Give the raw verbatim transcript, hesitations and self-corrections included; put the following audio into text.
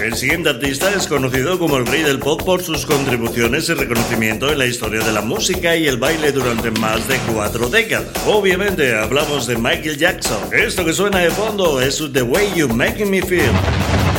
El siguiente artista es conocido como el rey del pop por sus contribuciones y reconocimiento en la historia de la música y el baile durante más de cuatro décadas. Obviamente hablamos de Michael Jackson. Esto que suena de fondo es The Way You Make Me Feel.